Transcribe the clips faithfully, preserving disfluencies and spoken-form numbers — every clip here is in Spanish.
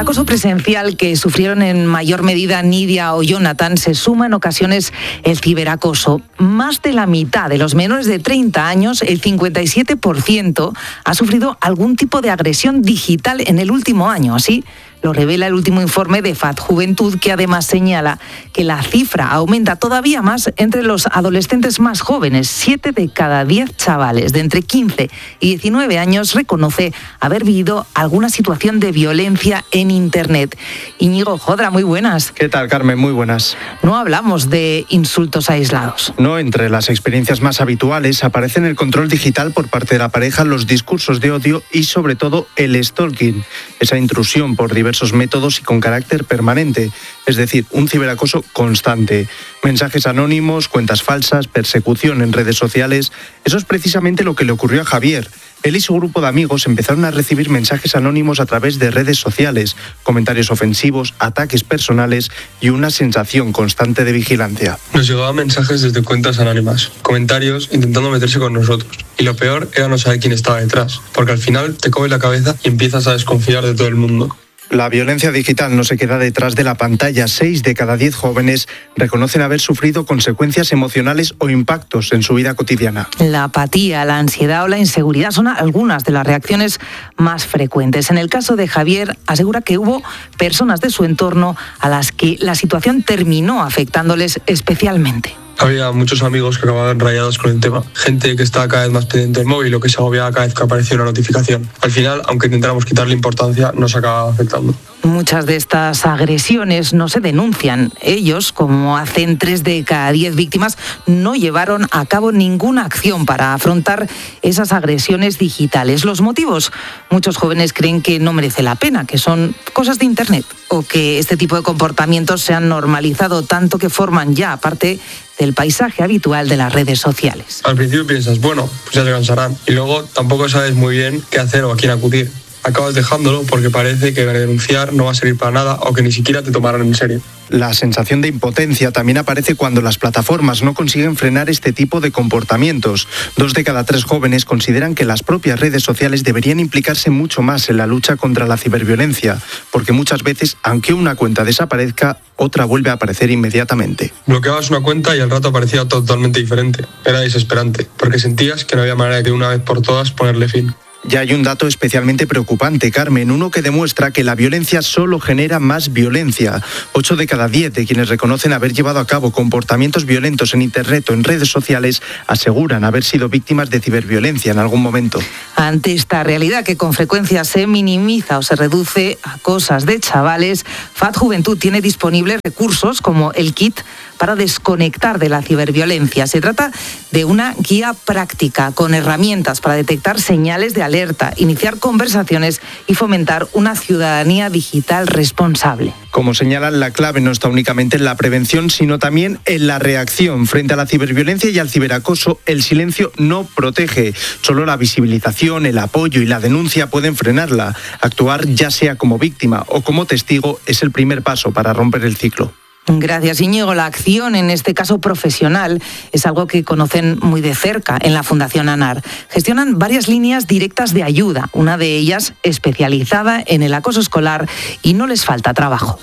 acoso presencial que sufrieron en mayor medida Nidia o Jonathan se suma en ocasiones el ciberacoso. Más de la mitad de los menores de treinta años, el cincuenta y siete por ciento, ha sufrido algún tipo de agresión digital en el último año. Así lo revela el último informe de F A D Juventud, que además señala que la cifra aumenta todavía más entre los adolescentes más jóvenes. Siete de cada diez chavales de entre quince y diecinueve años reconoce haber vivido alguna situación de violencia en Internet. Íñigo Jodra, muy buenas. ¿Qué tal, Carmen? Muy buenas. No hablamos de insultos aislados. No, entre las experiencias más habituales aparecen el control digital por parte de la pareja, los discursos de odio y, sobre todo, el stalking, esa intrusión por diversos métodos y con carácter permanente, es decir, un ciberacoso constante. Mensajes anónimos, cuentas falsas, persecución en redes sociales. Eso es precisamente lo que le ocurrió a Javier. Él y su grupo de amigos empezaron a recibir mensajes anónimos a través de redes sociales, comentarios ofensivos, ataques personales y una sensación constante de vigilancia. Nos llegaban mensajes desde cuentas anónimas, comentarios intentando meterse con nosotros. Y lo peor era no saber quién estaba detrás, porque al final te comes la cabeza y empiezas a desconfiar de todo el mundo. La violencia digital no se queda detrás de la pantalla. Seis de cada diez jóvenes reconocen haber sufrido consecuencias emocionales o impactos en su vida cotidiana. La apatía, la ansiedad o la inseguridad son algunas de las reacciones más frecuentes. En el caso de Javier, asegura que hubo personas de su entorno a las que la situación terminó afectándoles especialmente. Había muchos amigos que acababan rayados con el tema. Gente que estaba cada vez más pendiente del móvil o que se agobiaba cada vez que aparecía una notificación. Al final, aunque intentáramos quitarle importancia, nos acababa afectando. Muchas de estas agresiones no se denuncian. Ellos, como hacen tres de cada diez víctimas, no llevaron a cabo ninguna acción para afrontar esas agresiones digitales. Los motivos: muchos jóvenes creen que no merece la pena, que son cosas de Internet, o que este tipo de comportamientos se han normalizado tanto que forman ya parte del paisaje habitual de las redes sociales. Al principio piensas, bueno, pues ya se cansarán. Y luego tampoco sabes muy bien qué hacer o a quién acudir. Acabas dejándolo porque parece que denunciar no va a servir para nada o que ni siquiera te tomarán en serio. La sensación de impotencia también aparece cuando las plataformas no consiguen frenar este tipo de comportamientos. Dos de cada tres jóvenes consideran que las propias redes sociales deberían implicarse mucho más en la lucha contra la ciberviolencia, porque muchas veces, aunque una cuenta desaparezca, otra vuelve a aparecer inmediatamente. Bloqueabas una cuenta y al rato aparecía totalmente diferente. Era desesperante, porque sentías que no había manera de una vez por todas ponerle fin. Ya hay un dato especialmente preocupante, Carmen, uno que demuestra que la violencia solo genera más violencia. Ocho de cada diez de quienes reconocen haber llevado a cabo comportamientos violentos en Internet o en redes sociales aseguran haber sido víctimas de ciberviolencia en algún momento. Ante esta realidad que con frecuencia se minimiza o se reduce a cosas de chavales, F A D Juventud tiene disponibles recursos como el kit para desconectar de la ciberviolencia. Se trata de una guía práctica con herramientas para detectar señales de alerta, iniciar conversaciones y fomentar una ciudadanía digital responsable. Como señalan, la clave no está únicamente en la prevención, sino también en la reacción. Frente a la ciberviolencia y al ciberacoso, el silencio no protege. Solo la visibilización, el apoyo y la denuncia pueden frenarla. Actuar, ya sea como víctima o como testigo, es el primer paso para romper el ciclo. Gracias, Íñigo. La acción, en este caso profesional, es algo que conocen muy de cerca en la Fundación ANAR. Gestionan varias líneas directas de ayuda, una de ellas especializada en el acoso escolar, y no les falta trabajo.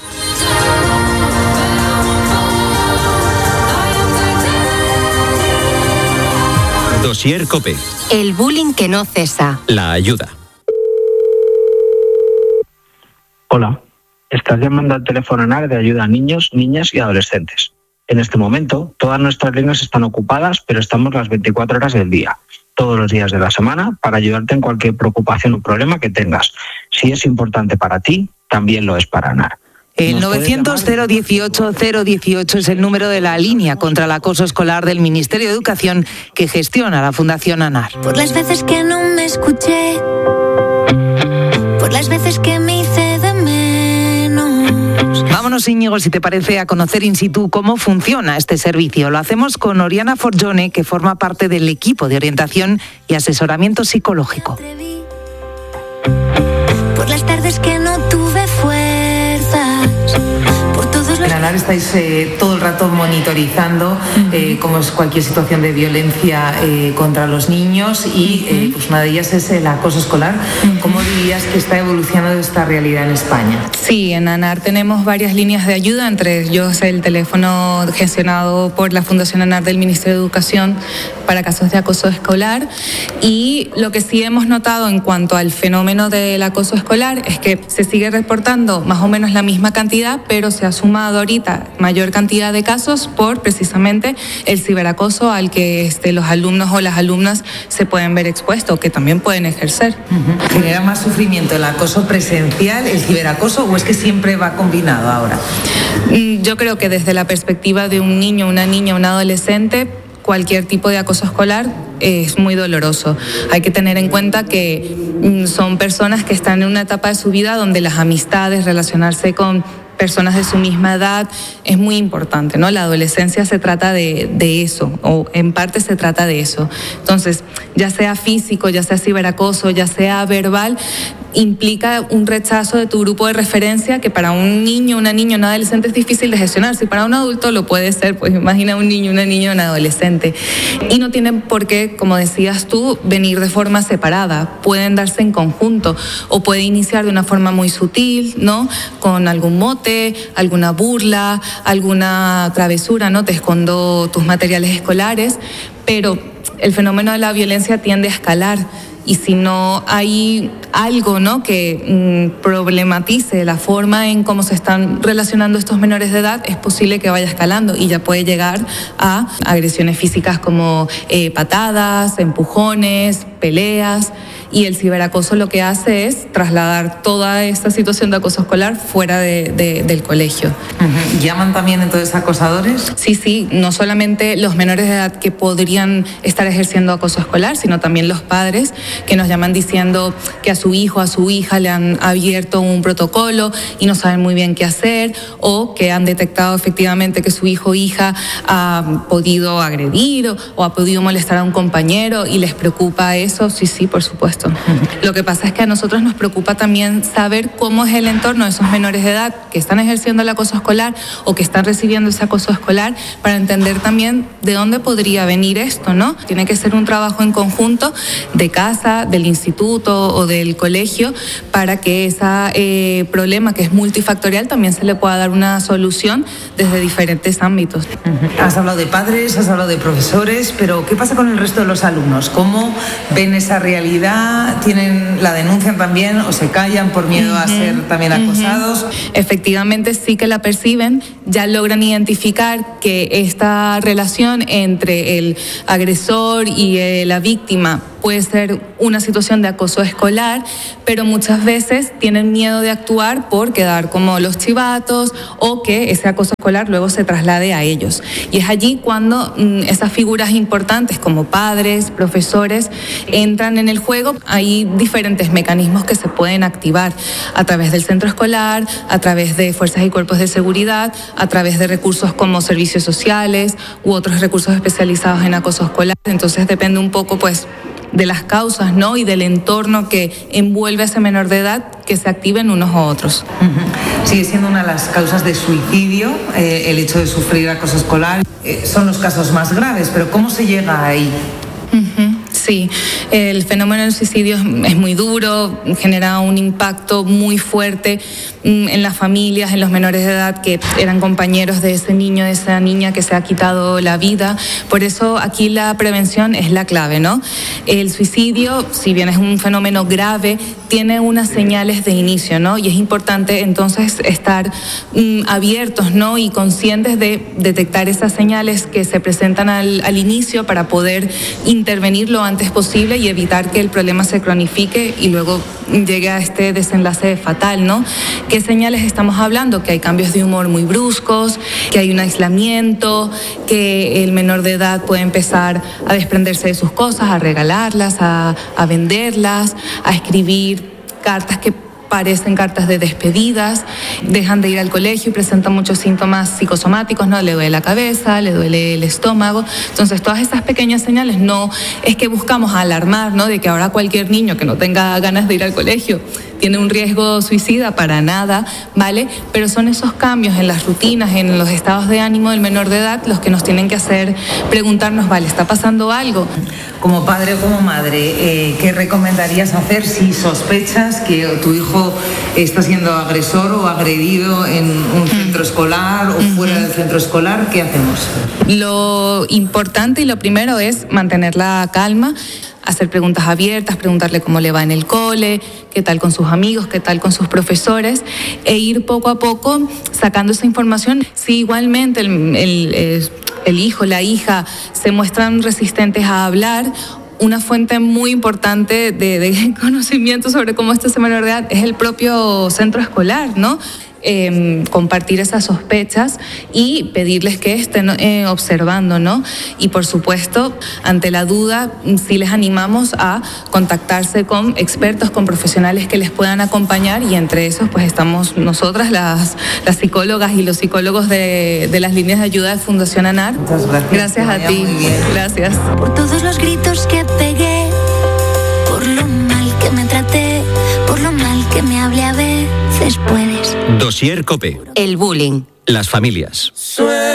Dossier COPE. El bullying que no cesa. La ayuda. Hola. Estás llamando al teléfono ANAR de ayuda a niños, niñas y adolescentes. En este momento, todas nuestras líneas están ocupadas, pero estamos las veinticuatro horas del día, todos los días de la semana, para ayudarte en cualquier preocupación o problema que tengas. Si es importante para ti, también lo es para ANAR. El novecientos cero dieciocho cero dieciocho es el número de la línea contra el acoso escolar del Ministerio de Educación que gestiona la Fundación ANAR. Por las veces que no me escuché, por las veces que me hice de menos. Vámonos, Íñigo, si te parece, a conocer in situ cómo funciona este servicio. Lo hacemos con Oriana Forgione, que forma parte del equipo de orientación y asesoramiento psicológico. Por las tardes que no tuve fuerzas, por todos los... En ANAR escolar estáis eh, todo el rato monitorizando eh, cómo es cualquier situación de violencia eh, contra los niños y eh, pues una de ellas es el acoso escolar. ¿Cómo dirías que está evolucionando esta realidad en España? Sí, en ANAR tenemos varias líneas de ayuda, entre ellos el teléfono gestionado por la Fundación ANAR del Ministerio de Educación para casos de acoso escolar, y lo que sí hemos notado en cuanto al fenómeno del acoso escolar es que se sigue reportando más o menos la misma cantidad, pero se ha sumado ahorita mayor cantidad de casos por precisamente el ciberacoso al que este, los alumnos o las alumnas se pueden ver expuestos, que también pueden ejercer. Uh-huh. ¿Genera más sufrimiento el acoso presencial, el ciberacoso, o es que siempre va combinado ahora? Yo creo que desde la perspectiva de un niño, una niña, un adolescente, cualquier tipo de acoso escolar es muy doloroso. Hay que tener en cuenta que son personas que están en una etapa de su vida donde las amistades, relacionarse con personas de su misma edad es muy importante, ¿no? La adolescencia se trata de, de eso, o en parte se trata de eso. Entonces, ya sea físico, ya sea ciberacoso, ya sea verbal, implica un rechazo de tu grupo de referencia que para un niño, una niña, un adolescente es difícil de gestionar. Si para un adulto lo puede ser, pues imagina un niño, una niña, un adolescente. Y no tienen por qué, como decías tú, venir de forma separada. Pueden darse en conjunto o puede iniciar de una forma muy sutil, ¿no? Con algún mote, alguna burla, alguna travesura, ¿no? Te escondo tus materiales escolares, pero el fenómeno de la violencia tiende a escalar. Y si no hay algo, ¿no?, que mmm, problematice la forma en cómo se están relacionando estos menores de edad, es posible que vaya escalando y ya puede llegar a agresiones físicas como eh, patadas, empujones, peleas. Y el ciberacoso lo que hace es trasladar toda esta situación de acoso escolar fuera de, de, del colegio. Uh-huh. ¿Llaman también entonces acosadores? Sí, sí, no solamente los menores de edad que podrían estar ejerciendo acoso escolar, sino también los padres que nos llaman diciendo que a su hijo, a su hija le han abierto un protocolo y no saben muy bien qué hacer, o que han detectado efectivamente que su hijo o hija ha podido agredir o, o ha podido molestar a un compañero y les preocupa eso. Sí, sí, por supuesto. Lo que pasa es que a nosotros nos preocupa también saber cómo es el entorno de esos menores de edad que están ejerciendo el acoso escolar o que están recibiendo ese acoso escolar, para entender también de dónde podría venir esto, ¿no? Tiene que ser un trabajo en conjunto de casa, del instituto o del colegio, para que ese eh, problema, que es multifactorial, también se le pueda dar una solución desde diferentes ámbitos. Uh-huh. Has hablado de padres, has hablado de profesores, pero ¿qué pasa con el resto de los alumnos? ¿Cómo ven esa realidad? ¿Tienen, la denuncian también o se callan por miedo uh-huh. a ser también acosados? Uh-huh. Efectivamente sí que la perciben, ya logran identificar que esta relación entre el agresor y eh, la víctima puede ser una situación de acoso escolar, pero muchas veces tienen miedo de actuar por quedar como los chivatos, o que ese acoso escolar luego se traslade a ellos. Y es allí cuando mmm, esas figuras importantes como padres, profesores, entran en el juego. Hay diferentes mecanismos que se pueden activar a través del centro escolar, a través de fuerzas y cuerpos de seguridad, a través de recursos como servicios sociales u otros recursos especializados en acoso escolar. Entonces depende un poco, pues, de las causas, ¿no?, y del entorno que envuelve a ese menor de edad, que se activen unos u otros. Uh-huh. Sigue siendo una de las causas de suicidio eh, el hecho de sufrir acoso escolar. Eh, son los casos más graves, pero ¿cómo se llega ahí? Uh-huh. Sí, el fenómeno del suicidio es muy duro, genera un impacto muy fuerte en las familias, en los menores de edad que eran compañeros de ese niño, de esa niña que se ha quitado la vida. Por eso aquí la prevención es la clave, ¿no? El suicidio, si bien es un fenómeno grave, tiene unas señales de inicio, ¿no? Y es importante entonces estar mm, abiertos, ¿no?, y conscientes de detectar esas señales que se presentan al, al inicio, para poder intervenir lo antes posible y evitar que el problema se cronifique y luego llegue a este desenlace fatal, ¿no? ¿Qué señales estamos hablando? Que hay cambios de humor muy bruscos, que hay un aislamiento, que el menor de edad puede empezar a desprenderse de sus cosas, a regalarlas, a, a venderlas, a escribir cartas que parecen cartas de despedidas, dejan de ir al colegio y presentan muchos síntomas psicosomáticos, ¿no? Le duele la cabeza, le duele el estómago. Entonces, todas estas pequeñas señales no es que buscamos alarmar, ¿no?, de que ahora cualquier niño que no tenga ganas de ir al colegio tiene un riesgo suicida para nada, ¿vale? Pero son esos cambios en las rutinas, en los estados de ánimo del menor de edad los que nos tienen que hacer preguntarnos, vale, ¿está pasando algo? Como padre o como madre, eh, ¿qué recomendarías hacer si sospechas que tu hijo está siendo agresor o agredido en un centro escolar o fuera del centro escolar? ¿Qué hacemos? Lo importante y lo primero es mantener la calma, hacer preguntas abiertas, preguntarle cómo le va en el cole, qué tal con sus amigos, qué tal con sus profesores, e ir poco a poco sacando esa información. Si igualmente el, el, el hijo, la hija se muestran resistentes a hablar, una fuente muy importante de, de conocimiento sobre cómo está ese menor de edad es el propio centro escolar, ¿no? Eh, compartir esas sospechas y pedirles que estén eh, observando, ¿no? Y por supuesto, ante la duda, sí les animamos a contactarse con expertos, con profesionales que les puedan acompañar, y entre esos pues estamos nosotras, las, las psicólogas y los psicólogos de, de las líneas de ayuda de Fundación ANAR. Muchas gracias. Gracias a ti. Gracias. Por todos los gritos que pegué, por lo mal que me traté, por lo mal que me hablé a veces puedes. Dossier COPE. El bullying. Las familias.